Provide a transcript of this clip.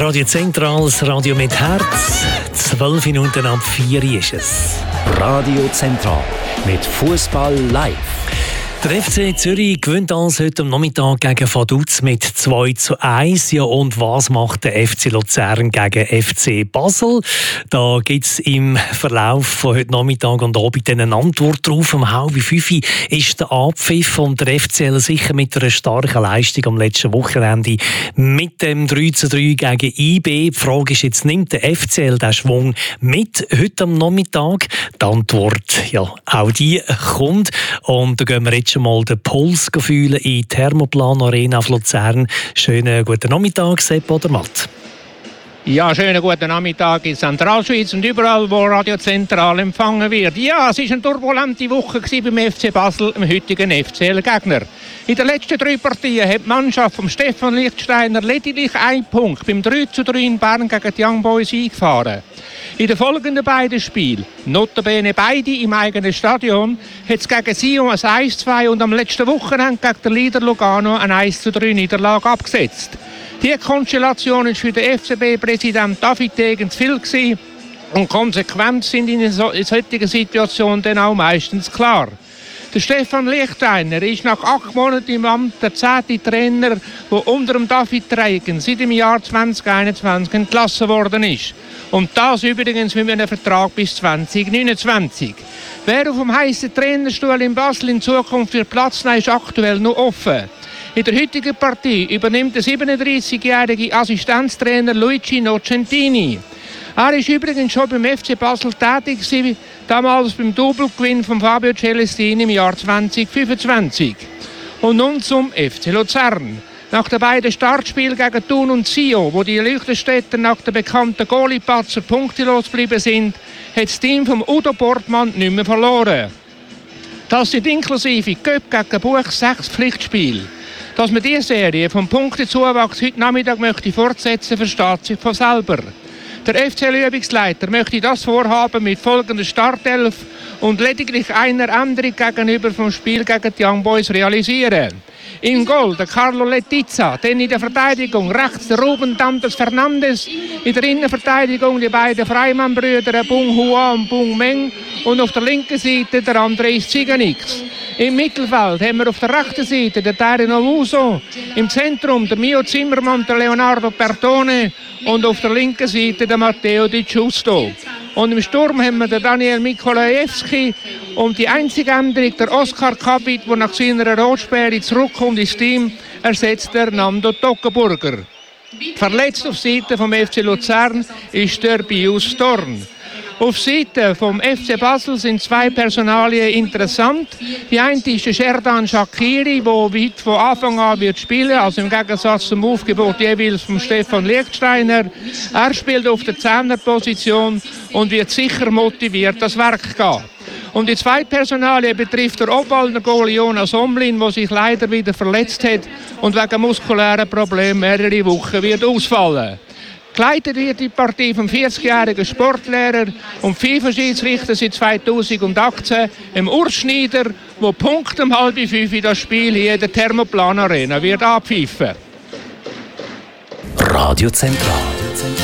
Radio Zentral, das Radio mit Herz. 12 Minuten ab 4 ist es. Radio Zentral mit Fußball live. Der FC Zürich gewinnt also heute am Nachmittag gegen Vaduz mit 2:1. Ja, und was macht der FC Luzern gegen FC Basel? Da gibt es im Verlauf von heute Nachmittag und Abend eine Antwort drauf. Um 4:30 ist der Abpfiff und der FCL sicher mit einer starken Leistung am letzten Wochenende mit dem 3:3 gegen IB. Die Frage ist jetzt, nimmt der FCL den Schwung mit heute am Nachmittag? Die Antwort, ja, auch die kommt. Und da gehen wir jetzt schon mal den Puls fühlen in die Thermoplan Arena auf Luzern. Schönen guten Nachmittag, Sepp oder Matt? Ja, schönen guten Nachmittag in Zentralschweiz und überall, wo Radio Zentral empfangen wird. Ja, es war eine turbulente Woche beim FC Basel, dem heutigen FCL-Gegner. In den letzten 3 Partien hat die Mannschaft von Stefan Lichtsteiner lediglich 1 Punkt beim 3:3 in Bern gegen die Young Boys eingefahren. In den folgenden beiden Spielen, notabene beide im eigenen Stadion, hat es gegen Sion ein 1:2 und am letzten Wochenende gegen den Leader Lugano eine 1:3 Niederlage abgesetzt. Diese Konstellation war für den FCB-Präsident David Degen zu viel gewesen, und Konsequenz sind in solchen Situationen dann auch meistens klar. Der Stefan Lichtsteiner ist nach 8 Monaten im Amt der 10. Trainer, der unter dem David Degen seit dem Jahr 2021 entlassen worden ist. Und das übrigens mit einem Vertrag bis 2029. Wer auf dem heißen Trainerstuhl in Basel in Zukunft für Platz nimmt, ist aktuell noch offen. In der heutigen Partie übernimmt der 37-jährige Assistenztrainer Luigi Nocentini. Er war übrigens schon beim FC Basel tätig gewesen, damals beim Doppelgewinn von Fabio Celestini im Jahr 2025. Und nun zum FC Luzern. Nach den beiden Startspielen gegen Thun und Sion, wo die Liechtenstädter nach der bekannten Goalie-Patzer punktelos geblieben sind, hat das Team von Udo Portmann nicht mehr verloren. Das sind inklusive Göpp gegen Buch 6 Pflichtspiele. Dass man diese Serie vom Punktezuwachs heute Nachmittag möchte fortsetzen, versteht sich von selber. Der FCL-Übungsleiter möchte das Vorhaben mit folgender Startelf und lediglich einer Änderung gegenüber vom Spiel gegen die Young Boys realisieren. Im Goal der Carlo Letizia, dann in der Verteidigung rechts der Ruben Dantes Fernandes, in der Innenverteidigung die beiden Freimann-Brüder Bung Hua und Bung Meng und auf der linken Seite der Andres Ziganix. Im Mittelfeld haben wir auf der rechten Seite den Terino Muso, im Zentrum der Mio Zimmermann, der Leonardo Bertone und auf der linken Seite der Matteo Di Giusto. Und im Sturm haben wir den Daniel Mikolajewski und die einzige Änderung, der Oskar Kabit, der nach seiner Rotsperre zurückkommt ins Team, ersetzt der Nando Toggenburger. Verletzt auf Seite vom FC Luzern ist der Pius Storn. Auf Seite vom FC Basel sind 2 Personalien interessant. Die eine ist der Sherdan Shaqiri, der weit von Anfang an wird spielen, also im Gegensatz zum Aufgebot jeweils von Stefan Lichtsteiner. Er spielt auf der 10er-Position und wird sicher motiviert das Werk gehen. Und die zweite Personalie betrifft der Obwaldner Goalie Jonas Omlin, der sich leider wieder verletzt hat und wegen muskulären Problemen mehrere Wochen wird ausfallen. Geleitet wird die Partie vom 40-jährigen Sportlehrer und FIFA-Schiedsrichter seit 2018, im Urs Schneider, der Punkt um 4:30 das Spiel hier in der Thermoplan Arena wird abpfeifen. Radio Zentral.